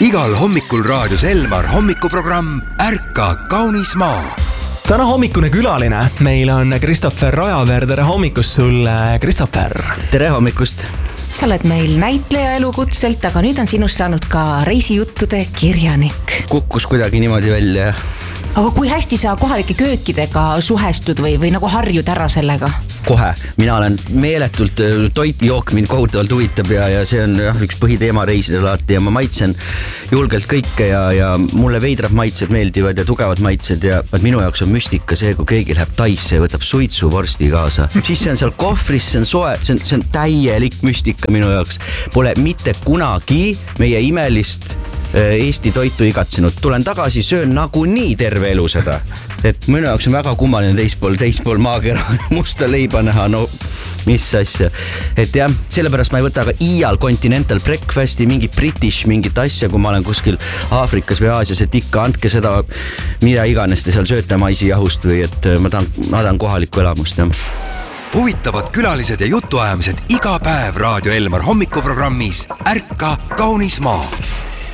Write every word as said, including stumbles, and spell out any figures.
igal hommikul raadios Elmar hommikuprogramm Ärka kaunis maa. Täna hommikune külaline. Meil on Kristoffer Rajaveer. Tere hommikust sulle, Kristoffer. Tere hommikust. Sa oled meil näitleja elukutselt, aga nüüd on sinust saanud ka reisijuttude kirjanik. Kukkus kuidagi niimoodi välja. Aga kui hästi sa kohalike köökidega suhestud või, või nagu harjud ära sellega? Kohe. Mina olen meeletult, toit jook mind kohutavalt huvitab ja, ja see on jah, üks põhiteema reisidel alati ja ma maitsen julgelt kõike ja, ja mulle veidrad maitsed meeldivad ja tugevad maitsed ja minu jaoks on müstika see, kui keegi läheb Taisse ja võtab suitsu vorsti kaasa. Siis see on seal kohvris, see on soe, see on, see on täielik müstika minu jaoks. Pole mitte kunagi meie imelist Eesti toitu igatsenud. Tulen tagasi, söön nagu nii terve elu seda. Et minu jaoks on väga kummaline teispool, teispool maakera musta leiba näha, no mis asja. Et jah, sellepärast ma ei võta ka iial continental breakfasti, mingi british, mingit asja, kui ma olen kuskil Aafrikas või Aasias, et ikka andke seda, mida iganes te seal sööte maisi jahust või et ma tahan, ma tahan kohalikku elamust. Jah. Huvitavad külalised ja jutuajamised iga päev Raadio Elmar hommikuprogrammis Ärka kaunis maa.